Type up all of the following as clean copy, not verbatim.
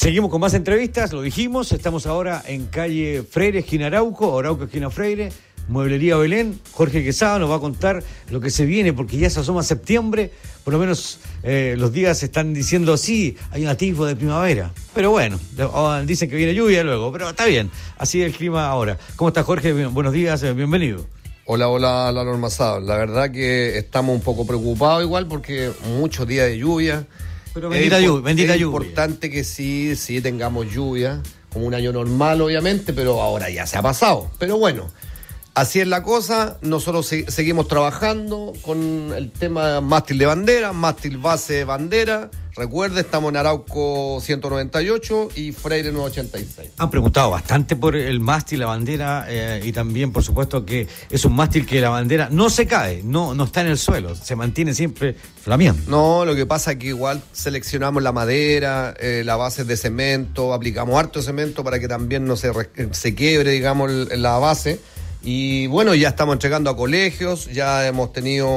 Seguimos con más entrevistas, lo dijimos, estamos ahora en calle Freire, esquina Arauco, esquina Freire, Mueblería Belén. Jorge Quesada nos va a contar lo que se viene, porque ya se asoma septiembre, por lo menos los días están diciendo sí, hay un atisbo de primavera. Pero bueno, dicen que viene lluvia luego, pero está bien, así es el clima ahora. ¿Cómo está Jorge? Buenos días, bienvenido. Hola, Norma Sado. La verdad que estamos un poco preocupados igual porque muchos días de lluvia. Pero bendita lluvia. Es importante que sí tengamos lluvia, como un año normal obviamente, pero ahora ya se ha pasado. Pero bueno, así es la cosa. Nosotros seguimos trabajando con el tema mástil de bandera, mástil base de bandera. Recuerde, estamos en Arauco 198 y Freire 986. Han preguntado bastante por el mástil, la bandera, y también, por supuesto, que es un mástil que la bandera no se cae, no está en el suelo, se mantiene siempre flameando. No, lo que pasa es que igual seleccionamos la madera, la base de cemento, aplicamos harto cemento para que también no se quiebre, digamos, la base. Y bueno, ya estamos entregando a colegios, ya hemos tenido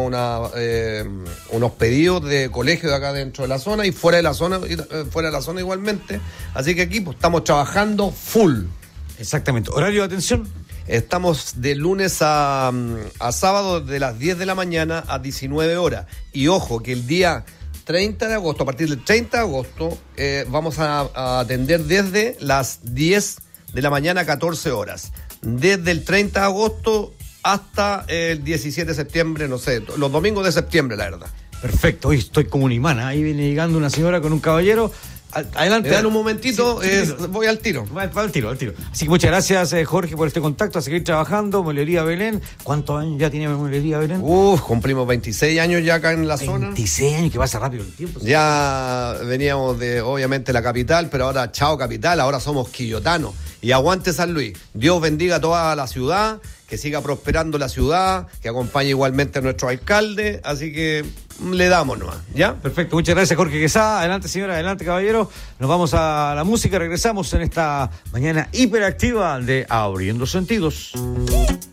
unos pedidos de colegios de acá dentro de la zona y fuera de la zona igualmente. Así que aquí pues, estamos trabajando full. Exactamente. ¿Horario de atención? Estamos de lunes a sábado de las 10 de la mañana a 19 horas. Y ojo, que el día 30 de agosto, a partir del 30 de agosto, vamos a atender desde las 10 de la mañana a 14 horas. Desde el 30 de agosto hasta el 17 de septiembre, no sé, los domingos de septiembre, la verdad. Perfecto, hoy estoy como un imán, ahí viene llegando una señora con un caballero. Adelante. Dan un momentito, sí, voy al tiro. Va al tiro. Así que muchas gracias, Jorge, por este contacto, a seguir trabajando. Mueblería Belén. ¿Cuántos años ya tiene Mueblería Belén? Cumplimos 26 años ya acá en la zona. 26 años, que pasa rápido el tiempo. Ya veníamos de, obviamente, la capital, pero ahora, chao capital, ahora somos quillotanos. Y aguante San Luis. Dios bendiga a toda la ciudad, que siga prosperando la ciudad, que acompañe igualmente a nuestro alcalde, así que le damos nomás, ¿ya? Perfecto, muchas gracias Jorge Quesada. Adelante señora, adelante caballero. Nos vamos a la música, regresamos en esta mañana hiperactiva de Abriendo Sentidos.